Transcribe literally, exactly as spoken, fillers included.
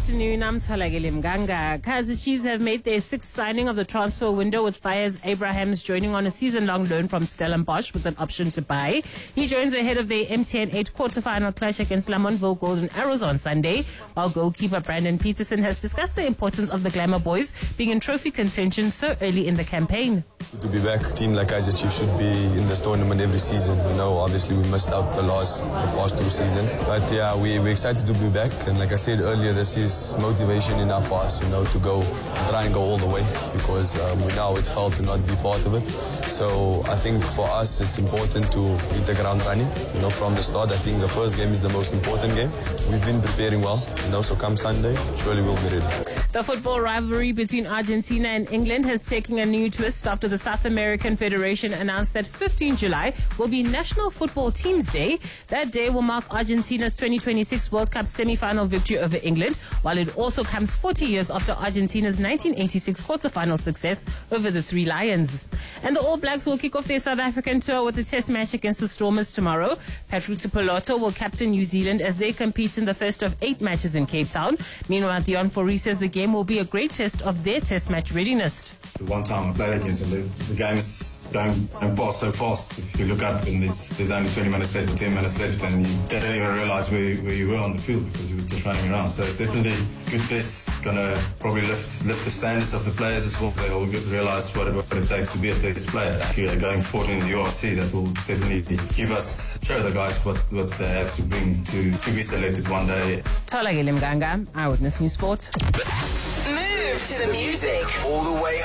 afternoon, I'm Tolagile Mganga. Kaizer Chiefs have made their sixth signing of the transfer window, with Fires Abrahams joining on a season-long loan from Stellenbosch with an option to buy. He joins ahead of their M T N eight quarter-final clash against Lamontville Golden Arrows on Sunday, while goalkeeper Brandon Peterson has discussed the importance of the Glamour Boys being in trophy contention so early in the campaign. To be back, a team like Kaizer Chiefs should be in this tournament every season. You know, obviously we missed out the last, the past two seasons, but yeah, we, we're excited to be back. And like I said earlier, this is motivation enough for us, you know, to go try and go all the way, because um, we know it's felt to not be part of it. So I think for us, it's important to hit the ground running, you know, from the start. I think the first game is the most important game. We've been preparing well, you know, so come Sunday, surely we'll be ready. The football rivalry between Argentina and England has taken a new twist after the South American Federation announced that fifteenth of July will be National Football Teams Day. That day will mark Argentina's twenty twenty-six World Cup semi-final victory over England, while it also comes forty years after Argentina's nineteen eighty-six quarter-final success over the Three Lions. And the All Blacks will kick off their South African tour with a test match against the Stormers tomorrow. Patrucci Piloto will captain New Zealand as they compete in the first of eight matches in Cape Town. Meanwhile, Dion Fourie says the game will be a great test of their test match readiness. The one time I played against them, the, the games don't, don't pass so fast. If you look up and there's, there's only twenty minutes left, ten minutes left, and you don't even realise where, where you were on the field because you were just running around. So it's definitely a good test, going to probably lift lift the standards of the players as well. They will realise what, what it takes to be a test player. If you're going forward in the U R C, that will definitely give us, show the guys what, what they have to bring to, to be selected one day. Tolagile Mganga, Eyewitness News Sport. Move to the music all the way